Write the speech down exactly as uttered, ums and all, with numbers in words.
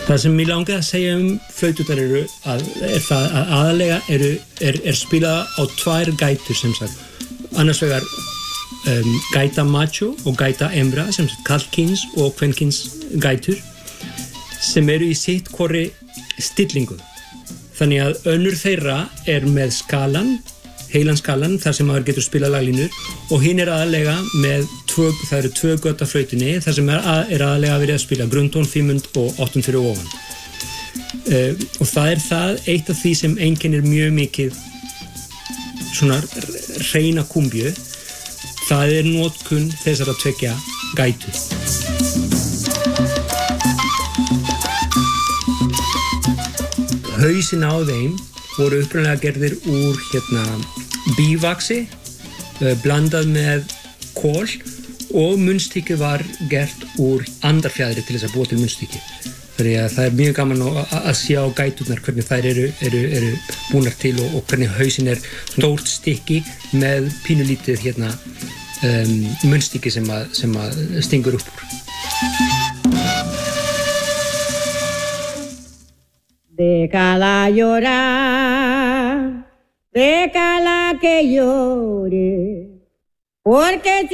Það sem ég langaði að segja um flauturnar eru að, er það að aðalega eru, er, er spilað á tvær gætur sem sagt. Annars vegar um, gæta macho og gæta hembra sem sagt karlkyns og kvenkyns gætur sem eru í sitt hvorri stillingu. Þannig að önnur þeirra er með skalan, heilan skalan þar sem maður getur spilað laglínur og hinn er aðalega með tvö, það eru tvö gött af flautunni þar sem er, að, er aðalega verið að spila grundtón, fimmund og áttund fyrir ofan. Uh, og það er það eitt af því sem einkennir mjög mikið svona hreina kumbju, það er notkun þessara tveggja gætu. Hausinn á þeim voru upprunalega gerðir úr hérna, bívaxi, uh, blandað með kol og munnstykkið var gert úr andarfjaðri til þess að búa til munnstykki. Þannig að það er mjög gaman að, að sjá gæturnar hvernig þær eru, eru, eru búnar til og, og hvernig hausinn er stórt stykki með pínulítið hérna, um, munnstykki sem að, sem að stingur upp úr. Déjala llorar, déjala que llore, porque